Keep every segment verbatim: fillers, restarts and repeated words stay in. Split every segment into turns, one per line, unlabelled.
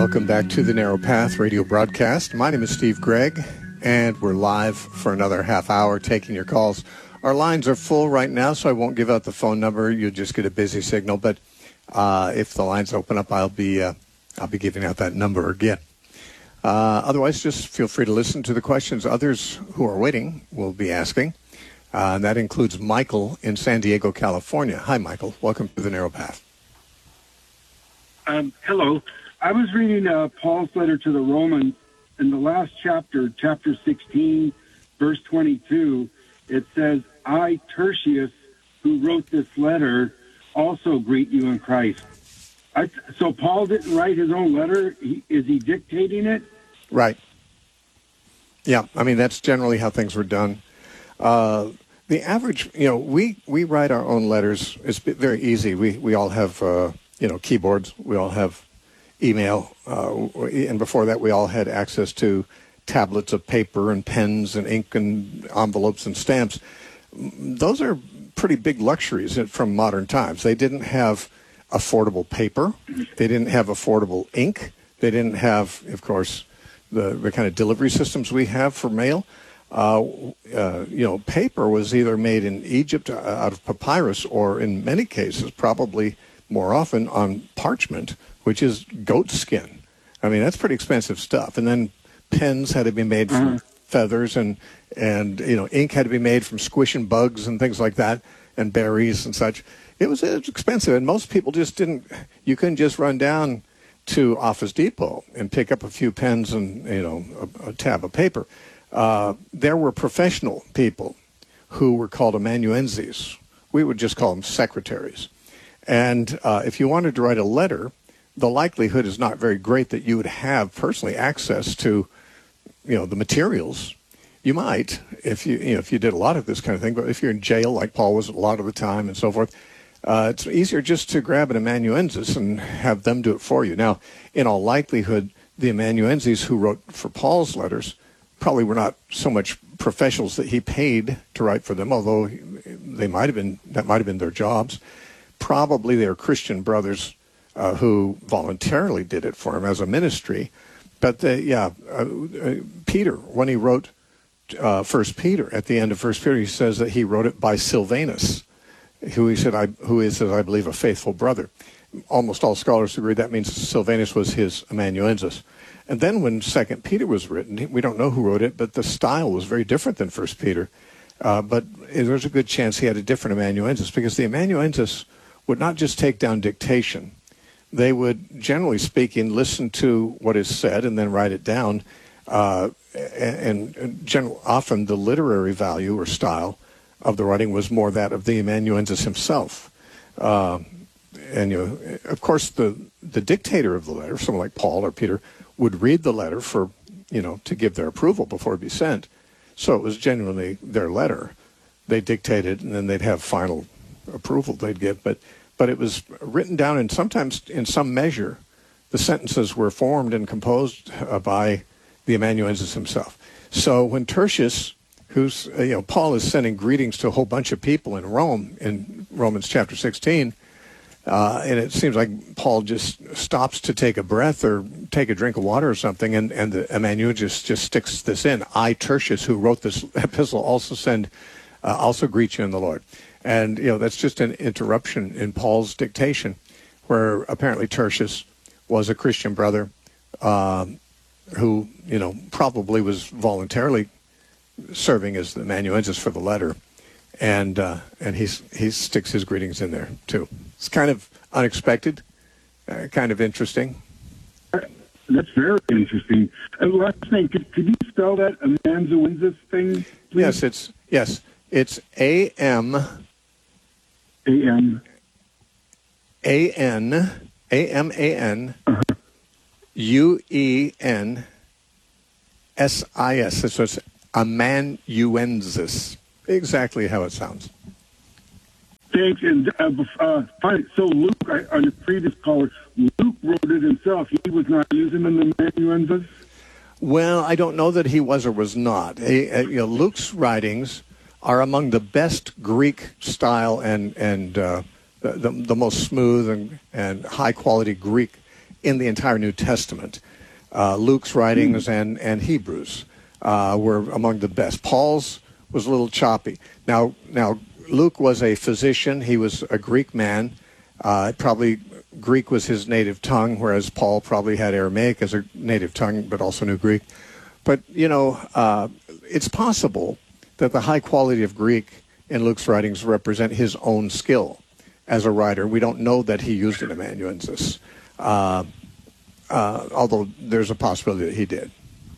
Welcome back to the Narrow Path radio broadcast. My name is Steve Gregg, and we're live for another half hour taking your calls. Our lines are full right now, so I won't give out the phone number. You'll just get a busy signal. But uh, if the lines open up, I'll be uh, I'll be giving out that number again. Uh, otherwise, just feel free to listen to the questions others who are waiting will be asking. Uh, and that includes Michael in San Diego, California. Hi, Michael. Welcome to the Narrow Path.
Um, hello. I was reading uh, Paul's letter to the Romans. In the last chapter, chapter sixteen, verse twenty-two, it says, I, Tertius, who wrote this letter, also greet you in Christ. I, so Paul didn't write his own letter? He, is he dictating it?
Right. Yeah, I mean, that's generally how things were done. Uh, the average, you know, we, we write our own letters. It's very easy. We, we all have, uh, you know, keyboards. We all have email, uh, and before that we all had access to tablets of paper and pens and ink and envelopes and stamps. Those are pretty big luxuries from modern times. They didn't have affordable paper. They didn't have affordable ink. They didn't have, of course, the, the kind of delivery systems we have for mail. Uh, uh, you know, paper was either made in Egypt out of papyrus or, in many cases, probably more often on parchment, which is goat skin. I mean, that's pretty expensive stuff. And then pens had to be made from mm-hmm. feathers, and, and, you know, ink had to be made from squishing bugs and things like that, and berries and such. It was, it was expensive, and most people just didn't, you couldn't just run down to Office Depot and pick up a few pens and, you know, a, a tab of paper. Uh, there were professional people who were called amanuenses. We would just call them secretaries. And uh, if you wanted to write a letter, the likelihood is not very great that you would have personally access to, you know, the materials. You might if you, you know, if you did a lot of this kind of thing, but if you're in jail like Paul was a lot of the time and so forth, uh, it's easier just to grab an amanuensis and have them do it for you. Now, in all likelihood, the amanuenses who wrote for Paul's letters probably were not so much professionals that he paid to write for them, although they might have been, that might have been their jobs. Probably they were Christian brothers Uh, who voluntarily did it for him as a ministry. But, uh, yeah, uh, uh, Peter, when he wrote uh, First Peter, at the end of First Peter, he says that he wrote it by Silvanus, who he said, I, who is, I believe, a faithful brother. Almost all scholars agree that means Silvanus was his amanuensis. And then when Second Peter was written, we don't know who wrote it, but the style was very different than First Peter. Uh, but there's a good chance he had a different amanuensis, because the amanuensis would not just take down dictation. They would, generally speaking, listen to what is said and then write it down. Uh, and and general, often the literary value or style of the writing was more that of the amanuensis himself. Uh, and, you know, of course, the, the dictator of the letter, someone like Paul or Peter, would read the letter for, you know, to give their approval before it be sent. So it was genuinely their letter. They dictated, and then they'd have final approval they'd give. But But it was written down, and sometimes in some measure, the sentences were formed and composed uh, by the amanuensis himself. So when Tertius, who's, uh, you know, Paul is sending greetings to a whole bunch of people in Rome in Romans chapter sixteen, uh, and it seems like Paul just stops to take a breath or take a drink of water or something, and, and the amanuensis just sticks this in. I, Tertius, who wrote this epistle, also send, uh, also greet you in the Lord. And, you know, that's just an interruption in Paul's dictation, where apparently Tertius was a Christian brother um, who, you know, probably was voluntarily serving as the amanuensis for the letter. And uh, and he's, he sticks his greetings in there, too. It's kind of unexpected, uh, kind of interesting.
That's very interesting. And last thing, could, could you spell that amanuensis thing, please?
Yes, it's, yes, it's A M...
A M
A N A M A N U E N S I S. So it's amanuensis. Exactly how it sounds.
Thanks. And uh, uh, fine. So Luke, I, on the previous caller, Luke wrote it himself. He was not using an amanuensis?
Well, I don't know that he was or was not. He, uh, you know, Luke's writings are among the best Greek style and and uh, the, the the most smooth and, and high quality Greek in the entire New Testament. Uh, Luke's writings and, and Hebrews uh, were among the best. Paul's was a little choppy. Now, now Luke was a physician. He was a Greek man. Uh, probably Greek was his native tongue, whereas Paul probably had Aramaic as a native tongue, but also knew Greek. But, you know, uh, it's possible that the high quality of Greek in Luke's writings represent his own skill as a writer. We don't know that he used an amanuensis, uh, uh, although there's a possibility that he did.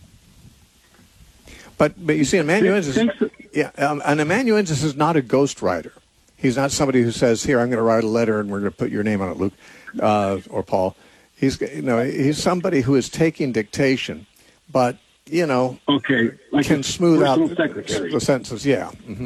But, but you see, an amanuensis, yeah, um, an amanuensis is not a ghostwriter. He's not somebody who says, here, I'm going to write a letter and we're going to put your name on it, Luke, uh, or Paul. He's, you know, he's somebody who is taking dictation, but, you know,
okay, like
can smooth out
secretary.
the sentences. Yeah. Mm-hmm.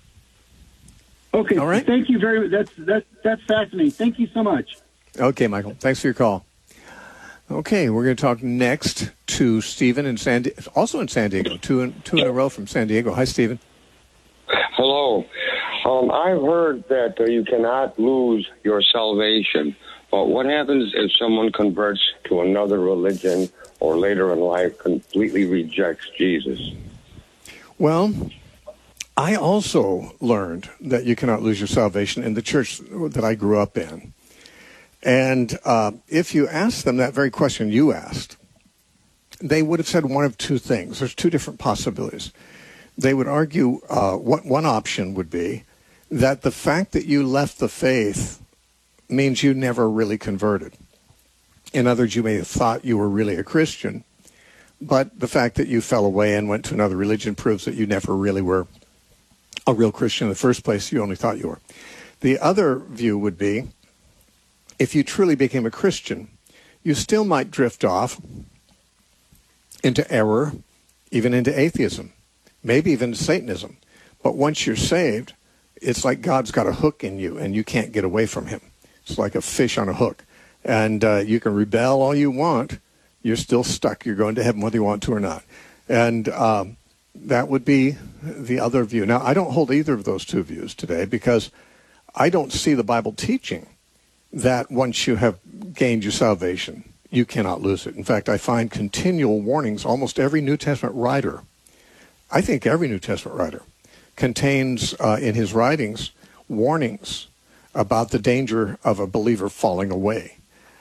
Okay.
All right.
Thank you very much. That's, that's, that's fascinating. Thank you so much.
Okay, Michael. Thanks for your call. Okay, we're going to talk next to Stephen in San, Di- also in San Diego, two in, two in a row from San Diego. Hi, Stephen.
Hello. Um, I've heard that uh, you cannot lose your salvation, but what happens if someone converts to another religion or later in life completely rejects Jesus?
Well, I also learned that you cannot lose your salvation in the church that I grew up in. And uh, if you asked them that very question you asked, they would have said one of two things. There's two different possibilities. They would argue uh, what one option would be that the fact that you left the faith means you never really converted. In other words, you may have thought you were really a Christian, but the fact that you fell away and went to another religion proves that you never really were a real Christian in the first place. You only thought you were. The other view would be, if you truly became a Christian, you still might drift off into error, even into atheism, maybe even Satanism. But once you're saved, it's like God's got a hook in you and you can't get away from him. It's like a fish on a hook. And uh, you can rebel all you want. You're still stuck. You're going to heaven whether you want to or not. And um, that would be the other view. Now, I don't hold either of those two views today because I don't see the Bible teaching that once you have gained your salvation, you cannot lose it. In fact, I find continual warnings. Almost every New Testament writer, I think every New Testament writer, contains uh, in his writings warnings about the danger of a believer falling away.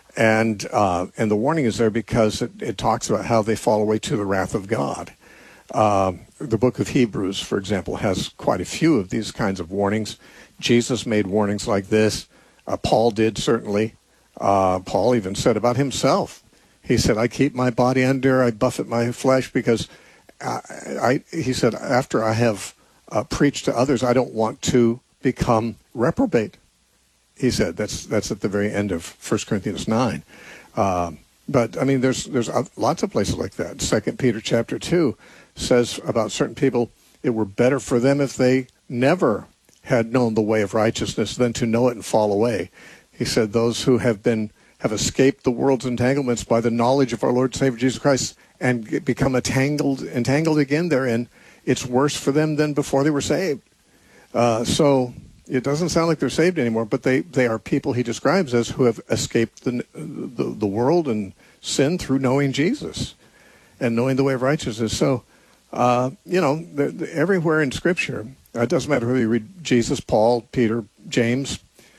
And uh, and the warning is there because it, it talks about how they fall away to the wrath of God. Uh, the book of Hebrews, for example, has quite a few of these kinds of warnings. Jesus made warnings like this. Uh, Paul did, certainly. Uh, Paul even said about himself. He said, I keep my body under, I buffet my flesh because, I, I he said, after I have uh, preached to others, I don't want to become reprobate. He said, that's that's at the very end of First Corinthians nine. Uh, but, I mean, there's there's lots of places like that. Second Peter chapter two says about certain people, it were better for them if they never had known the way of righteousness than to know it and fall away. He said, those who have been have escaped the world's entanglements by the knowledge of our Lord and Savior Jesus Christ and get, become entangled, entangled again therein, it's worse for them than before they were saved. Uh, so it doesn't sound like they're saved anymore, but they, they are people he describes as who have escaped the, the, the world and sin through knowing Jesus and knowing the way of righteousness. So, uh, you know, the, the, everywhere in Scripture, it doesn't matter whether you read Jesus, Paul, Peter, James.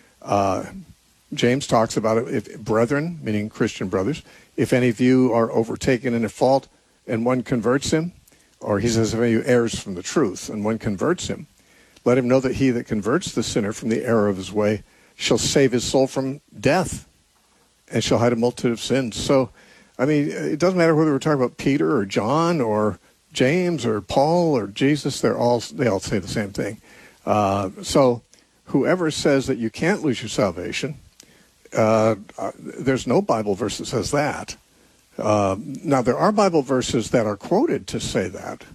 Uh, James talks about it. If brethren, meaning Christian brothers, if any of you are overtaken in a fault and one converts him, or he says if any of you errs from the truth and one converts him, let him know that he that converts the sinner from the error of his way shall save his soul from death and shall hide a multitude of sins. So, I mean, it doesn't matter whether we're talking about Peter or John or James or Paul or Jesus, they're all they all say the same thing. Uh, so whoever says that you can't lose your salvation, uh, there's no Bible verse that says that. Uh, now, there are Bible verses that are quoted to say that,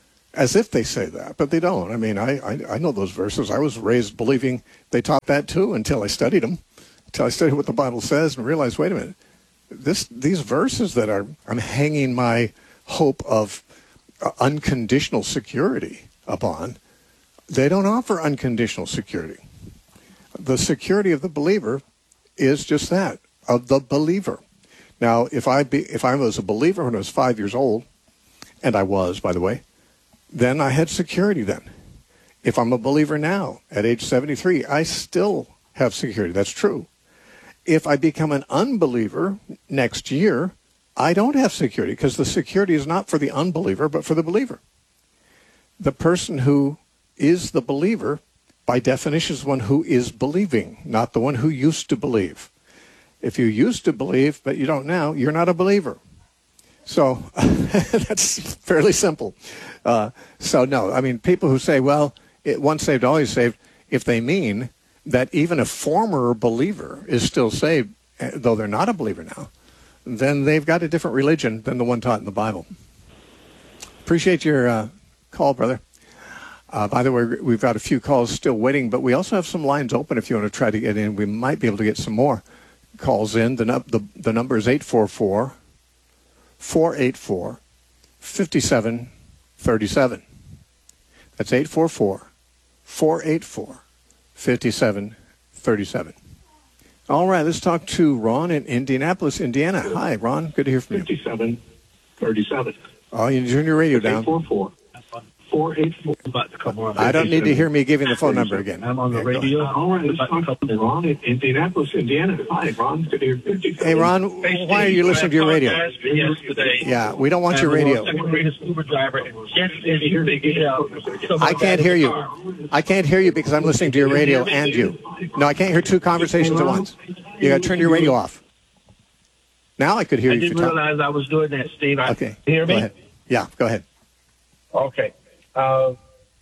as if they say that, but they don't. I mean, I, I, I know those verses. I was raised believing they taught that too until I studied them, until I studied what the Bible says and realized, wait a minute, this these verses that are I'm hanging my hope of unconditional security upon, they don't offer unconditional security. The security of the believer is just that, of the believer. Now, if I be, if I was a believer when I was five years old, and I was, by the way, then I had security then. If I'm a believer now at age seventy-three, I still have security. That's true. If I become an unbeliever next year, I don't have security because the security is not for the unbeliever, but for the believer. The person who is the believer, by definition, is one who is believing, not the one who used to believe. If you used to believe, but you don't now, you're not a believer. So that's fairly simple. Uh, so no, I mean, people who say, well, it, once saved, always saved, if they mean that even a former believer is still saved, though they're not a believer now, then they've got a different religion than the one taught in the Bible. Appreciate your uh, call, brother. Uh, by the way, we've got a few calls still waiting, but we also have some lines open if you want to try to get in. We might be able to get some more calls in. The, the, the number is eight four four, four eight four, five seven three seven. That's eight four four, four eight four, five seven three seven. All right, let's talk to Ron in Indianapolis, Indiana. Hi, Ron. Good to hear from you.
fifty-seven thirty-seven.
Oh, you turn your radio down.
eight four four, four eight four.
I don't need to hear me giving the phone number again.
I'm on the
Yeah,
radio. All right, let's talk to Ron in Indianapolis, Indiana. Hi, Ron. Good to hear fifty-seven.
Hey, Ron, why are you listening to your radio?
Yesterday.
Yeah, we don't want your radio.
Second greatest Uber driver.
I can't hear you. I can't hear you because I'm listening to your radio and you. No, I can't hear two conversations at once. You got to turn your radio off. Now I could hear
I
you.
didn't
if you're
realize I was doing that, Steve. I,
Okay.
You hear
Go
me?
ahead. Yeah, go ahead.
Okay. Uh,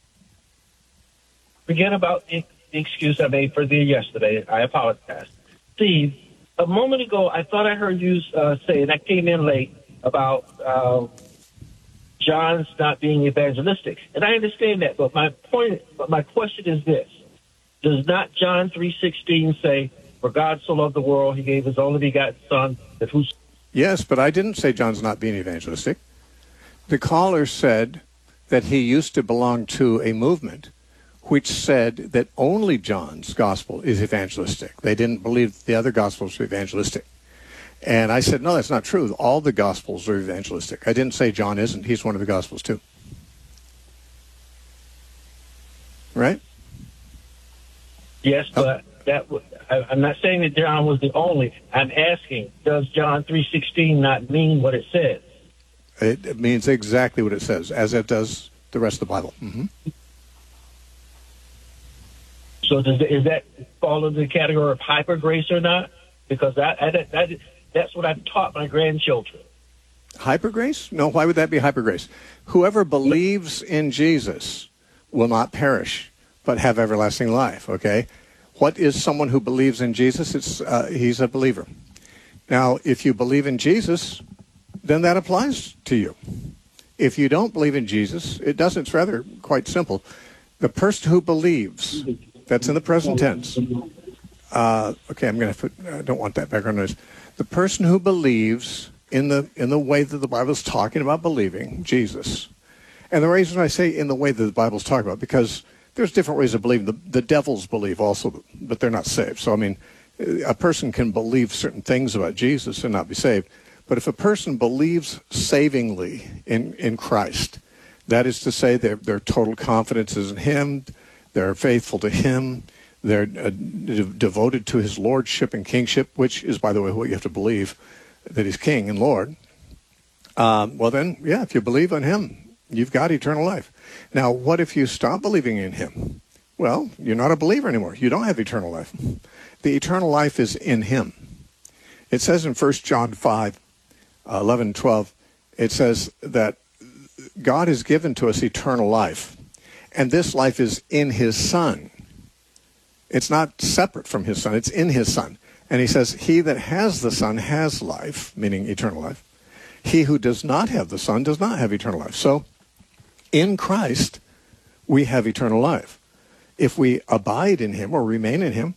forget about the excuse I made for thee yesterday. I apologize. Steve, a moment ago, I thought I heard you uh, say, and I came in late, about uh, John's not being evangelistic. And I understand that, but my point, but my question is this. Does not John three sixteen say, for God so loved the world, he gave his only begotten Son, that who's...
Yes, but I didn't say John's not being evangelistic. The caller said that he used to belong to a movement which said that only John's gospel is evangelistic. They didn't believe the other gospels were evangelistic. And I said, no, that's not true. All the gospels are evangelistic. I didn't say John isn't. He's one of the gospels too. Right?
Yes, but that w- I, I'm not saying that John was the only. I'm asking, does John three sixteen not mean what it says?
It, it means exactly what it says, as it does the rest of the Bible. Mm-hmm.
So does is that fall into the category of hyper grace or not? Because I, I, that, that's what I've taught my grandchildren.
Hyper grace? No, why would that be hyper grace? Whoever believes in Jesus will not perish, but have everlasting life, okay? What is someone who believes in Jesus? It's uh, he's a believer. Now, if you believe in Jesus, then that applies to you. If you don't believe in Jesus, it doesn't. It's rather quite simple. The person who believes, that's in the present tense. Uh, okay, I'm going to put, I don't want that background noise. The person who believes in the in the way that the Bible is talking about believing, Jesus. And the reason I say in the way that the Bible is talking about, because there's different ways of believing. The, the devils believe also, but they're not saved. So, I mean, a person can believe certain things about Jesus and not be saved. But if a person believes savingly in, in Christ, that is to say their, their total confidence is in him, they're faithful to him, they're uh, de- devoted to his lordship and kingship, which is, by the way, what you have to believe, that he's king and Lord. Um, well then, yeah, if you believe in him, you've got eternal life. Now, what if you stop believing in him? Well, you're not a believer anymore. You don't have eternal life. The eternal life is in him. It says in First John five, eleven, twelve, it says that God has given to us eternal life, and this life is in his Son. It's not separate from his Son. It's in his Son. And he says, he that has the Son has life, meaning eternal life. He who does not have the Son does not have eternal life. So, in Christ, we have eternal life. If we abide in him or remain in him,